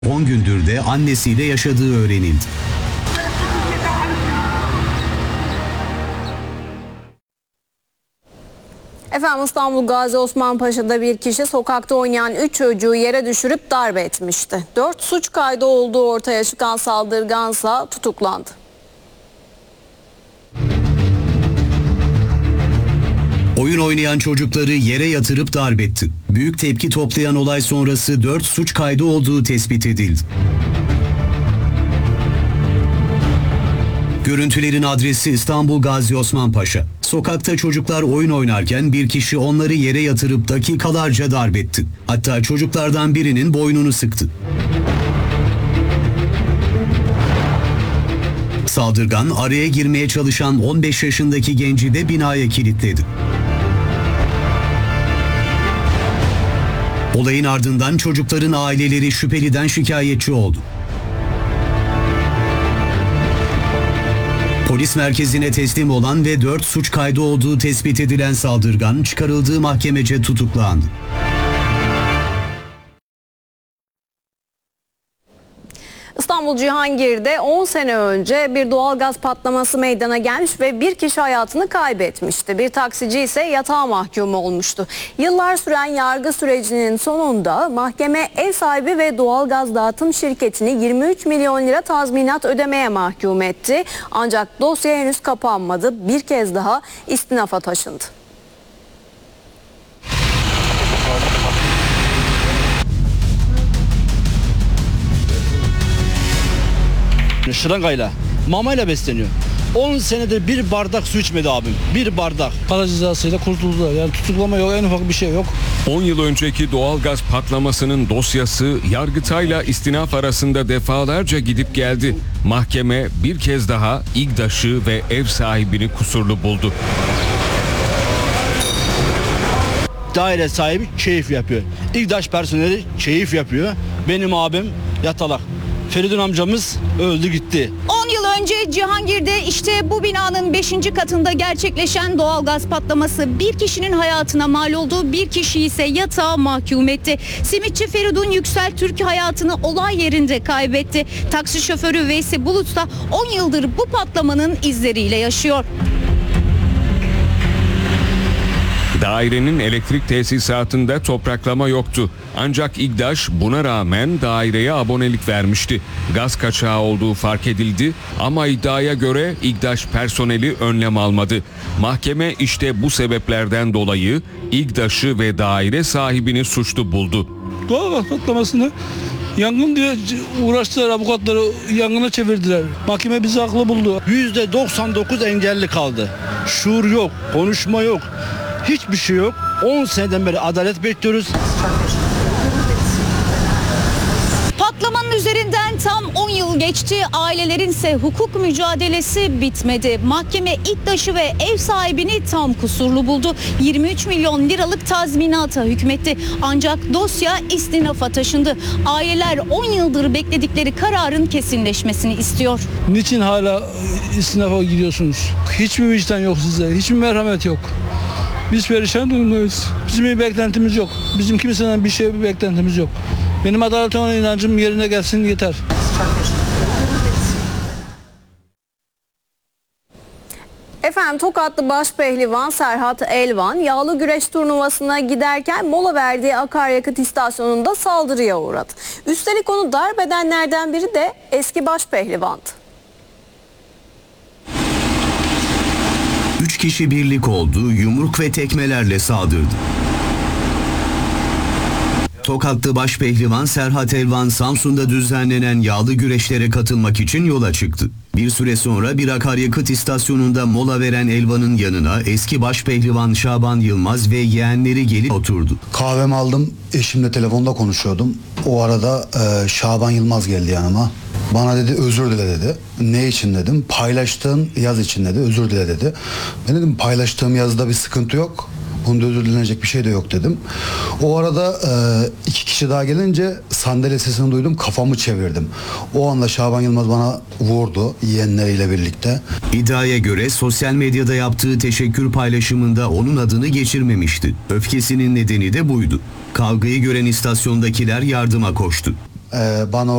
10 gündür de annesiyle yaşadığı öğrenildi. Efendim İstanbul Gazi Osman Paşa'da bir kişi sokakta oynayan 3 çocuğu yere düşürüp darp etmişti. 4 suç kaydı olduğu ortaya çıkan saldırgansa tutuklandı. Oyun oynayan çocukları yere yatırıp darp etti. Büyük tepki toplayan olay sonrası 4 suç kaydı olduğu tespit edildi. Görüntülerin adresi İstanbul Gazi Osman Paşa. Sokakta çocuklar oyun oynarken bir kişi onları yere yatırıp dakikalarca darp etti. Hatta çocuklardan birinin boynunu sıktı. Saldırgan araya girmeye çalışan 15 yaşındaki genci de binaya kilitledi. Olayın ardından çocukların aileleri şüpheliden şikayetçi oldu. Polis merkezine teslim olan ve 4 suç kaydı olduğu tespit edilen saldırgan çıkarıldığı mahkemece tutuklandı. İstanbul Cihangir'de 10 sene önce bir doğalgaz patlaması meydana gelmiş ve bir kişi hayatını kaybetmişti. Bir taksici ise yatağa mahkum olmuştu. Yıllar süren yargı sürecinin sonunda mahkeme ev sahibi ve doğalgaz dağıtım şirketini 23 milyon lira tazminat ödemeye mahkum etti. Ancak dosya henüz kapanmadı. Bir kez daha istinafa taşındı. Şırıngayla, mamayla besleniyor. 10 senedir bir bardak su içmedi abim. Bir bardak. Para cezasıyla kurtuldular. Yani tutuklama yok, en ufak bir şey yok. 10 yıl önceki doğalgaz patlamasının dosyası Yargıtay'la istinaf arasında defalarca gidip geldi. Mahkeme bir kez daha İGDAŞ'ı ve ev sahibini kusurlu buldu. Daire sahibi keyif yapıyor. İGDAŞ personeli keyif yapıyor. Benim abim yatalak. Feridun amcamız öldü gitti. 10 yıl önce Cihangir'de işte bu binanın 5. katında gerçekleşen doğalgaz patlaması bir kişinin hayatına mal oldu, bir kişiyi ise yatağa mahkum etti. Simitçi Feridun Yüksel Türk hayatını olay yerinde kaybetti. Taksi şoförü Veysi Bulut da 10 yıldır bu patlamanın izleriyle yaşıyor. Dairenin elektrik tesisatında topraklama yoktu. Ancak İGDAŞ buna rağmen daireye abonelik vermişti. Gaz kaçağı olduğu fark edildi ama iddiaya göre İGDAŞ personeli önlem almadı. Mahkeme işte bu sebeplerden dolayı İGDAŞ'ı ve daire sahibini suçlu buldu. Doğalgaz patlamasını yangın diye uğraştılar, avukatları yangına çevirdiler. Mahkeme bizi haklı buldu. %99 engelli kaldı. Şuur yok, konuşma yok. Hiçbir şey yok. 10 seneden beri adalet bekliyoruz. Patlamanın üzerinden tam 10 yıl geçti. Ailelerin ise hukuk mücadelesi bitmedi. Mahkeme İGDAŞ'ı ve ev sahibini tam kusurlu buldu. 23 milyon liralık tazminata hükmetti. Ancak dosya istinafa taşındı. Aileler 10 yıldır bekledikleri kararın kesinleşmesini istiyor. Niçin hala istinafa gidiyorsunuz? Hiçbir vicdan yok size, hiçbir merhamet yok. Biz perişan durumdayız. Bizim bir beklentimiz yok. Bizim kimseden bir beklentimiz yok. Benim adalete olan inancım yerine gelsin yeter. Efendim Tokatlı başpehlivan Serhat Elvan yağlı güreş turnuvasına giderken mola verdiği akaryakıt istasyonunda saldırıya uğradı. Üstelik onu darp edenlerden biri de eski başpehlivandı. 3 kişi birlik oldu, yumruk ve tekmelerle saldırdı. Tokatlı başpehlivan Serhat Elvan Samsun'da düzenlenen yağlı güreşlere katılmak için yola çıktı. Bir süre sonra bir akaryakıt istasyonunda mola veren Elvan'ın yanına eski başpehlivan Şaban Yılmaz ve yeğenleri gelip oturdu. Kahvemi aldım, eşimle telefonda konuşuyordum. O arada Şaban Yılmaz geldi yanıma. Bana dedi özür dile dedi. Ne için dedim. Paylaştığın yaz için dedi. Özür dile dedi. Ben dedim paylaştığım yazıda bir sıkıntı yok. Bunda özür dilenecek bir şey de yok dedim. O arada 2 kişi daha gelince sandalye sesini duydum, kafamı çevirdim. O anda Şaban Yılmaz bana vurdu yeğenleriyle birlikte. İddiaya göre sosyal medyada yaptığı teşekkür paylaşımında onun adını geçirmemişti. Öfkesinin nedeni de buydu. Kavgayı gören istasyondakiler yardıma koştu. Bana